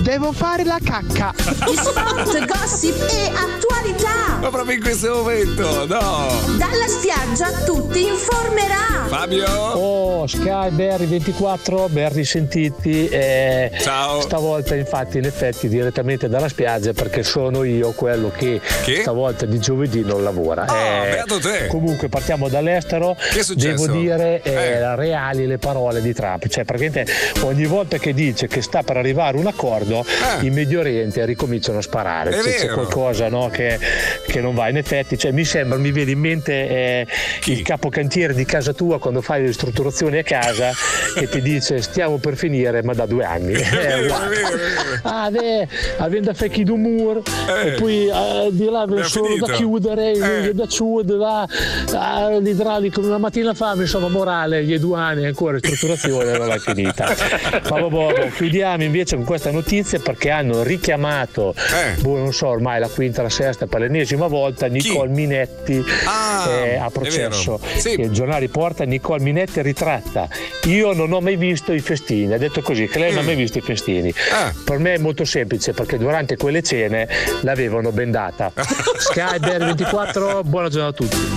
devo fare la cacca. Sport, gossip e attualità. Ma proprio in questo momento, no. Dalla spiaggia tutti informerà. Fabio. Oh, Sky Berry 24, ben risentiti. Ciao. Stavolta infatti in effetti direttamente dalla spiaggia, perché sono io quello che stavolta di giovedì non lavora. Beato te. Comunque partiamo dall'estero. Che è successo? Devo dire reali le parole di Trump. Cioè praticamente ogni volta che dice che sta per arrivare un accordo, in Medio Oriente ricominciano a sparare. C'è qualcosa, no, che non va. In effetti, cioè, mi vviene in mente il capocantiere di casa tua quando fai le ristrutturazioni a casa che ti dice stiamo per finire ma da 2 anni. Avendo fecchi d'umore e poi di là solo da chiudere, da chiudere, l'idraulico una mattina fa, insomma, morale, gli 2 anni ancora ristrutturazione non è finita. Ma chiudiamo invece con questa notizia perché hanno richiamato, non so, ormai la quinta, la sesta, per l'ennesima volta Nicole Minetti a processo. Il giornale riporta Nicole Minetti ritratta: io non ho mai visto i festini, ha detto così, che lei non ha mai visto i festini. Per me è molto semplice perché durante quelle cene l'avevano bendata. Sky Berry 24, buona giornata a tutti.